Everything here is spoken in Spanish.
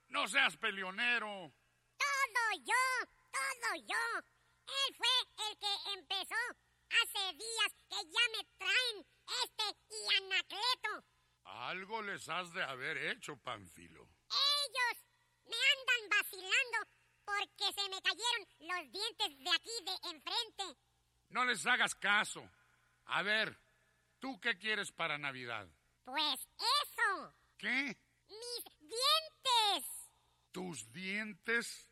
No seas peleonero. Todo yo. Él fue el que empezó. Hace días que ya me traen y Anacleto. Algo les has de haber hecho, Pánfilo. Ellos me andan vacilando porque se me cayeron los dientes de aquí de enfrente. No les hagas caso. A ver, ¿tú qué quieres para Navidad? Pues eso. ¿Qué? Mis dientes. ¿Tus dientes?